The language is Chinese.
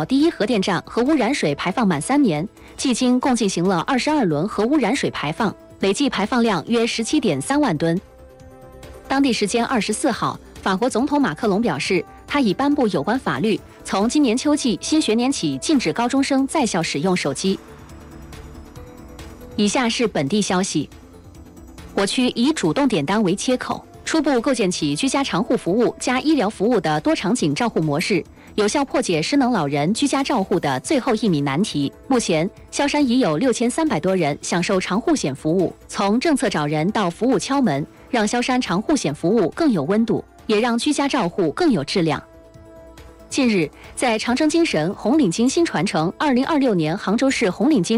岛第一核电站核污染水排放满3年，迄今共进行了22轮核污染水排放，累计排放量约17.3万吨。当地时间24号，法国总统马克龙表示，他已颁布有关法律，从今年秋季新学年起禁止高中生在校使用手机。以下是本地消息：我区以主动点单为切口，初步构建起居家长护服务加医疗服务的多场景照护模式，有效破解失能老人居家照护的最后一米难题。目前，萧山已有6300多人享受长护险服务。从政策找人到服务敲门，让萧山长护险服务更有温度，也让居家照护更有质量。近日，在长征精神红领巾新传承2026年杭州市红领巾